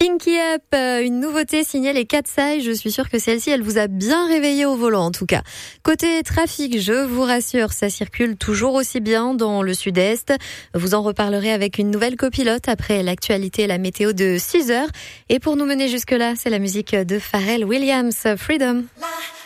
Pinky Up, une nouveauté signée les Katseye. Je suis sûre que celle-ci, elle vous a bien réveillé au volant en tout cas. Côté trafic, je vous rassure, ça circule toujours aussi bien dans le sud-est. Vous en reparlerez avec une nouvelle copilote après l'actualité et la météo de 6h. Et pour nous mener jusque-là, c'est la musique de Pharrell Williams, Freedom.